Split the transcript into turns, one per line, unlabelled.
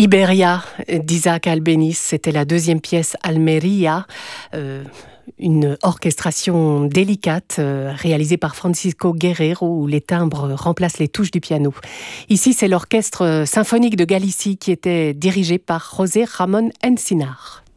Iberia d'Isaac Albéniz, c'était la deuxième pièce Almeria, une orchestration délicate réalisée par Francisco Guerrero où les timbres remplacent les touches du piano. Ici, c'est l'orchestre symphonique de Galicie qui était dirigé par José Ramón Encinar.